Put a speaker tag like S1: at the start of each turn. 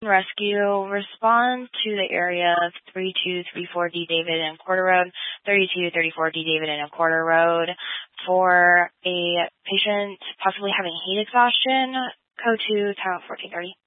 S1: Rescue, respond to the area of 3234D David and Quarter Road, 3234D David and Quarter Road for a patient possibly having heat exhaustion. Code 2, time 1430.